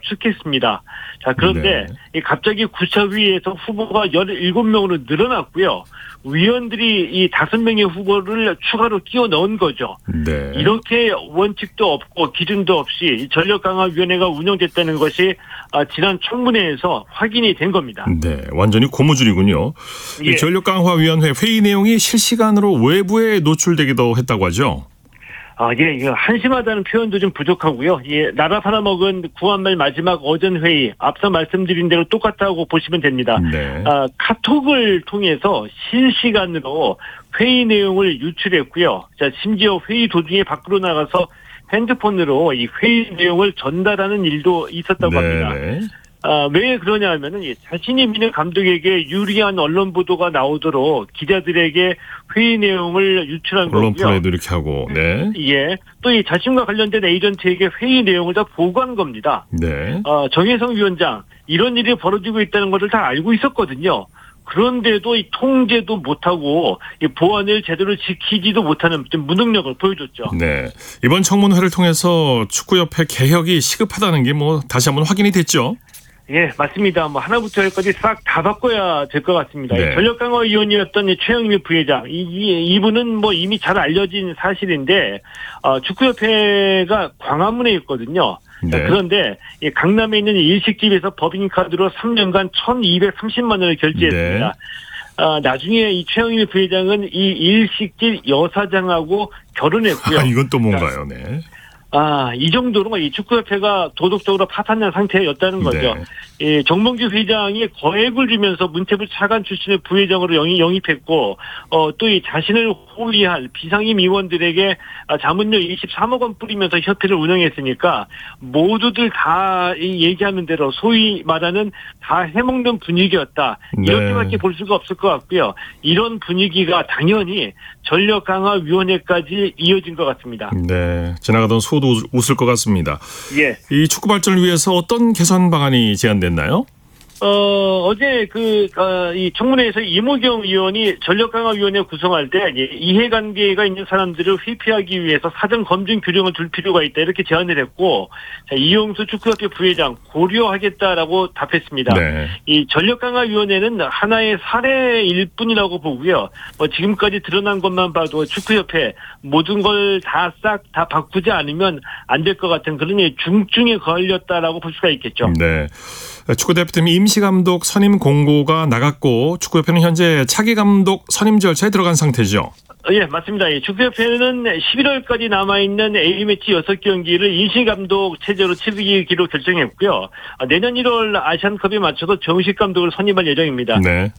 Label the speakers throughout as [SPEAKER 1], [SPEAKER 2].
[SPEAKER 1] 압축했습니다. 자, 그런데 갑자기 구차위에서 후보가 17명으로 늘어났고요. 위원들이 이 5명의 후보를 추가로 끼워 넣은 거죠.
[SPEAKER 2] 네.
[SPEAKER 1] 이렇게 원칙도 없고 기준도 없이 전력강화위원회가 운영됐다는 것이 지난 청문회에서 확인이 된 겁니다.
[SPEAKER 2] 네, 완전히 고무줄이군요.
[SPEAKER 1] 예.
[SPEAKER 2] 이 전력강화위원회 회의 내용이 실시간으로 외부에 노출되기도 했다고 하죠.
[SPEAKER 1] 예, 한심하다는 표현도 좀 부족하고요. 예, 나라 팔아먹은 9월말 마지막 오전 회의, 앞서 말씀드린 대로 똑같다고 보시면 됩니다.
[SPEAKER 2] 네.
[SPEAKER 1] 카톡을 통해서 실시간으로 회의 내용을 유출했고요. 자, 심지어 회의 도중에 밖으로 나가서 핸드폰으로 이 회의 내용을 전달하는 일도 있었다고 합니다.
[SPEAKER 2] 네.
[SPEAKER 1] 왜 그러냐 하면은 자신이 믿는 감독에게 유리한 언론 보도가 나오도록 기자들에게 회의 내용을 유출한 거고요.
[SPEAKER 2] 언론 플레이도 이렇게 하고. 네.
[SPEAKER 1] 예. 또 이 자신과 관련된 에이전트에게 회의 내용을 다 보고한 겁니다.
[SPEAKER 2] 네.
[SPEAKER 1] 정혜성 위원장 이런 일이 벌어지고 있다는 것을 다 알고 있었거든요. 그런데도 이 통제도 못하고 이 보안을 제대로 지키지도 못하는 좀 무능력을 보여줬죠.
[SPEAKER 2] 네. 이번 청문회를 통해서 축구협회 개혁이 시급하다는 게 다시 한번 확인이 됐죠.
[SPEAKER 1] 예, 맞습니다. 하나부터 열까지 싹 다 바꿔야 될 것 같습니다.
[SPEAKER 2] 네.
[SPEAKER 1] 전력강화위원이었던 최영미 부회장, 이분은 이미 잘 알려진 사실인데, 축구협회가 광화문에 있거든요.
[SPEAKER 2] 네.
[SPEAKER 1] 그런데 강남에 있는 일식집에서 법인카드로 3년간 1,230만 원을 결제했습니다.
[SPEAKER 2] 네.
[SPEAKER 1] 나중에 이 최영미 부회장은 이 일식집 여사장하고 결혼했고요.
[SPEAKER 2] 이건 또 뭔가요? 네.
[SPEAKER 1] 이 정도로 이 축구협회가 도덕적으로 파탄난 상태였다는 거죠.
[SPEAKER 2] 네.
[SPEAKER 1] 정몽주 회장이 거액을 주면서 문체부 차관 출신의 부회장으로 영입했고, 또 이 자신을 호위할 비상임 의원들에게 자문료 23억 원 뿌리면서 협회를 운영했으니까 모두들 다 얘기하는 대로 소위 말하는 다 해먹는 분위기였다. 이렇게밖에 볼 수가 없을 것 같고요. 이런 분위기가 당연히 전력강화위원회까지 이어진 것 같습니다.
[SPEAKER 2] 네, 지나가던 소도 웃을 것 같습니다.
[SPEAKER 1] 예.
[SPEAKER 2] 이 축구 발전을 위해서 어떤 개선 방안이 제안됐나요?
[SPEAKER 1] 어제 이 청문회에서 이모경 의원이 전력강화위원회 구성할 때 이해관계가 있는 사람들을 회피하기 위해서 사전 검증 규정을 둘 필요가 있다 이렇게 제안을 했고, 자, 이용수 축구협회 부회장 고려하겠다라고 답했습니다.
[SPEAKER 2] 네.
[SPEAKER 1] 이 전력강화위원회는 하나의 사례일 뿐이라고 보고요. 지금까지 드러난 것만 봐도 축구협회 모든 걸 싹 다 바꾸지 않으면 안 될 것 같은 그런 중증에 걸렸다라고 볼 수가 있겠죠.
[SPEAKER 2] 네. 축구대표팀 임시감독 선임 공고가 나갔고 축구협회는 현재 차기 감독 선임 절차에 들어간 상태죠.
[SPEAKER 1] 예, 맞습니다. 축구협회는 11월까지 남아있는 A매치 6경기를 임시감독 체제로 치르기로 결정했고요. 내년 1월 아시안컵에 맞춰서 정식 감독을 선임할 예정입니다.
[SPEAKER 2] 네.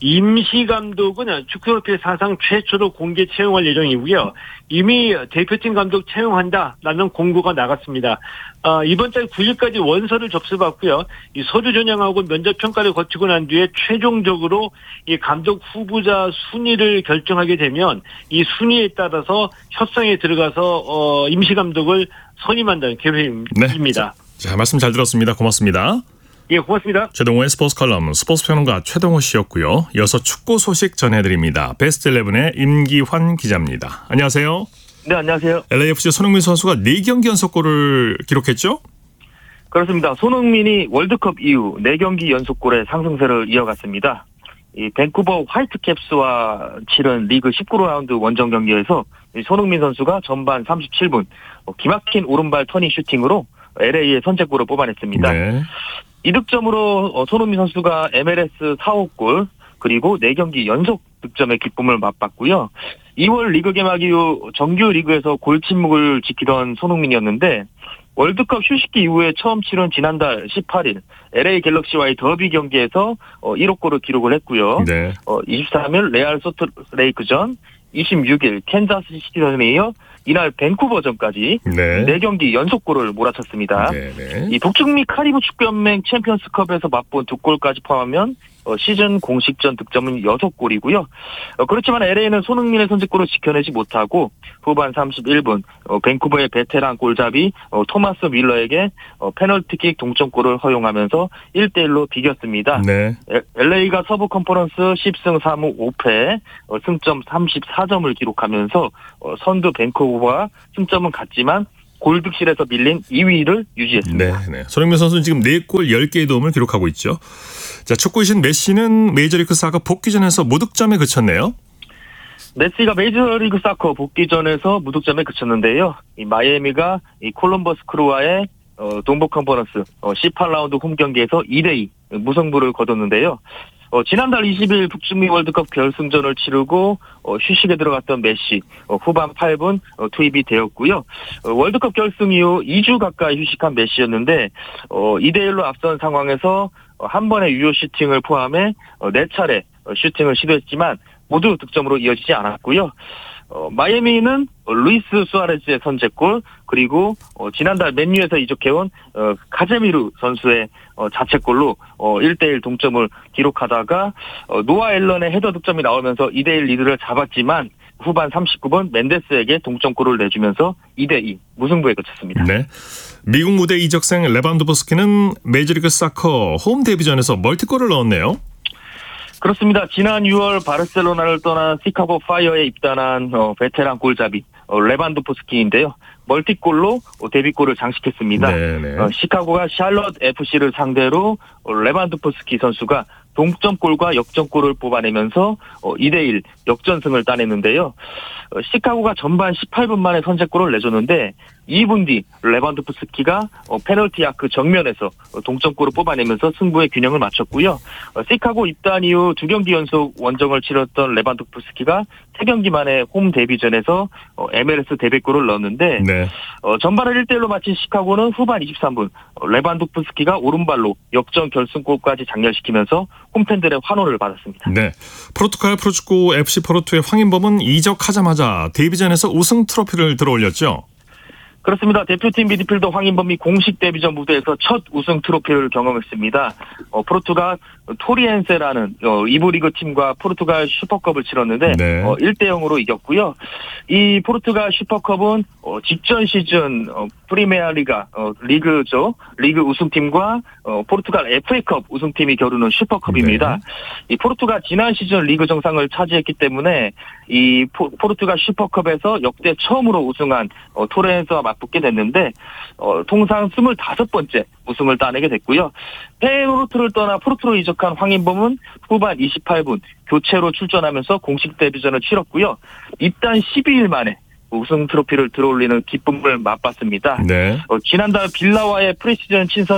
[SPEAKER 1] 임시감독은 축구협회 사상 최초로 공개 채용할 예정이고요. 이미 대표팀 감독 채용한다라는 공고가 나갔습니다. 이번 달 9일까지 원서를 접수받고요. 이 서류 전형하고 면접 평가를 거치고 난 뒤에 최종적으로 이 감독 후보자 순위를 결정하게 되면 이 순위에 따라서 협상에 들어가서 임시 감독을 선임한다는 계획입니다.
[SPEAKER 2] 네. 자, 말씀 잘 들었습니다. 고맙습니다.
[SPEAKER 1] 예, 고맙습니다.
[SPEAKER 2] 최동호의 스포츠 칼럼 스포츠 평론가 최동호 씨였고요. 이어서 축구 소식 전해드립니다. 베스트 11의 임기환 기자입니다. 안녕하세요.
[SPEAKER 3] 네, 안녕하세요.
[SPEAKER 2] LAFC 손흥민 선수가 4경기 연속골을 기록했죠?
[SPEAKER 3] 그렇습니다. 손흥민이 월드컵 이후 4경기 연속골의 상승세를 이어갔습니다. 이 밴쿠버 화이트캡스와 치른 리그 19라운드 원정 경기에서 손흥민 선수가 전반 37분 기막힌 오른발 터닝 슈팅으로 LA의 선제골을 뽑아냈습니다.
[SPEAKER 2] 네.
[SPEAKER 3] 이득점으로 손흥민 선수가 MLS 4호 골 그리고 4경기 연속 득점의 기쁨을 맛봤고요. 2월 리그 개막 이후 정규 리그에서 골 침묵을 지키던 손흥민이었는데 월드컵 휴식기 이후에 처음 치른 지난달 18일 LA 갤럭시와의 더비 경기에서 1호 골을 기록을 했고요.
[SPEAKER 2] 네.
[SPEAKER 3] 23일 레알 소트레이크전, 26일 캔자스 시티전에 이어 이날 밴쿠버전까지
[SPEAKER 2] 네.
[SPEAKER 3] 4경기 연속골을 몰아쳤습니다.
[SPEAKER 2] 네.
[SPEAKER 3] 이 북중미 카리브 축구연맹 챔피언스컵에서 맛본 2골까지 포함하면 시즌 공식전 득점은 6골이고요. 그렇지만 LA는 손흥민의 선제골을 지켜내지 못하고 후반 31분 밴쿠버의 베테랑 골잡이 토마스 밀러에게 페널티킥 동점골을 허용하면서 1대1로 비겼습니다.
[SPEAKER 2] 네.
[SPEAKER 3] LA가 서부 컨퍼런스 10승 3무 5패 승점 34점을 기록하면서 선두 밴쿠버와 승점은 같지만 골득실에서 밀린 2위를 유지했습니다.
[SPEAKER 2] 네. 손흥민 선수는 지금 4골 10개의 도움을 기록하고 있죠. 자, 축구이신 메시는 메이저리그 사가 복귀전에서 무득점에 그쳤네요.
[SPEAKER 3] 메시가 메이저리그 사커 복귀전에서 무득점에 그쳤는데요. 이 마이애미가 이 콜럼버스 크루와의 동부 컨퍼런스 18라운드 홈 경기에서 2대2 무승부를 거뒀는데요. 지난달 20일 북중미 월드컵 결승전을 치르고 휴식에 들어갔던 메시 후반 8분 투입이 되었고요. 월드컵 결승 이후 2주 가까이 휴식한 메시였는데 2대1로 앞선 상황에서 한 번의 유효 슈팅을 포함해 4차례 슈팅을 시도했지만 모두 득점으로 이어지지 않았고요. 마이애미는 루이스 수아레즈의 선제골 그리고 지난달 맨유에서 이적해온 카제미루 선수의 자책골로 1대1 동점을 기록하다가 노아 앨런의 헤더 득점이 나오면서 2대1 리드를 잡았지만 후반 39분 멘데스에게 동점골을 내주면서 2대2 무승부에 그쳤습니다.
[SPEAKER 2] 네. 미국 무대 이적생 레반도프스키는 메이저리그 사커 홈 데뷔전에서 멀티골을 넣었네요.
[SPEAKER 3] 그렇습니다. 지난 6월 바르셀로나를 떠난 시카고 파이어에 입단한 베테랑 골잡이 레반도프스키인데요. 멀티골로 데뷔골을 장식했습니다. 시카고가 샬럿 FC를 상대로 레반도프스키 선수가 동점골과 역전골을 뽑아내면서 2대1 역전승을 따냈는데요. 시카고가 전반 18분 만에 선제골을 내줬는데 2분 뒤 레반도프스키가 페널티 아크 정면에서 동점골을 뽑아내면서 승부의 균형을 맞췄고요. 시카고 입단 이후 2경기 연속 원정을 치렀던 레반도프스키가 3경기 만에 홈 데뷔전에서 MLS 데뷔골을 넣었는데 전반을 1대1로 마친 시카고는 후반 23분 레반도프스키가 오른발로 역전 결승골까지 장렬시키면서 홈팬들의 환호를 받았습니다.
[SPEAKER 2] 네, 포르투갈 프로축구 FC 포르투의 황인범은 이적하자마자 데뷔전에서 우승 트로피를 들어올렸죠.
[SPEAKER 3] 그렇습니다. 대표팀 미드필더 황인범이 공식 데뷔전 무대에서 첫 우승 트로피를 경험했습니다. 포르투갈 토리엔세라는 2부 리그 팀과 포르투갈 슈퍼컵을 치렀는데 1대0으로 이겼고요. 이 포르투갈 슈퍼컵은 직전 시즌 프리메아 리가 리그죠. 리그 우승팀과 포르투갈 FA컵 우승팀이 겨루는 슈퍼컵입니다. 이 포르투갈 지난 시즌 리그 정상을 차지했기 때문에 이 포르투갈 슈퍼컵에서 역대 처음으로 우승한 토레엔스와 맞붙게 됐는데 통상 25번째 우승을 따내게 됐고요. 페노르트를 떠나 포르투로 이적한 황인범은 후반 28분 교체로 출전하면서 공식 데뷔전을 치렀고요. 입단 12일 만에 우승 트로피를 들어올리는 기쁨을 맛봤습니다. 지난달 빌라와의 프리시즌 친선